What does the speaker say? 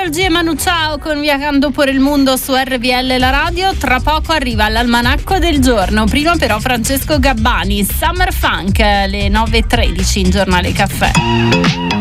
Karol G e Manu Chao con Viagando por il Mundo su RPL la radio. Tra poco arriva l'almanacco del giorno. Prima però Francesco Gabbani, Summer Funk, le 9:13 in Giornale Caffè.